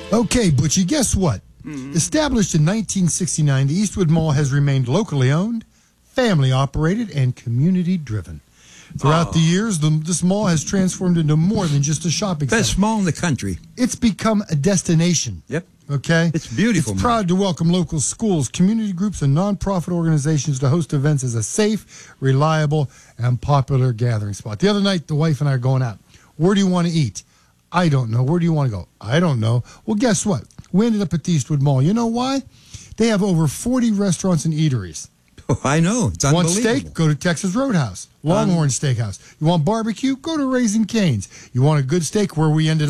Okay, Butchie, guess what? Established in 1969, the Eastwood Mall has remained locally owned, family operated, and community driven. Throughout the years, this mall has transformed into more than just a shopping center. Best mall in the country. It's become a destination. Yep. Okay? It's beautiful. It's proud to welcome local schools, community groups, and nonprofit organizations to host events as a safe, reliable, and popular gathering spot. The other night, the wife and I are going out. Where do you want to eat? I don't know. Where do you want to go? I don't know. Well, guess what? We ended up at the Eastwood Mall. You know why? They have over 40 restaurants and eateries. Oh, I know. It's Want unbelievable. steak? Go to Texas Roadhouse. Longhorn Steakhouse. You want barbecue? Go to Raising Cane's. You want a good steak where we ended up?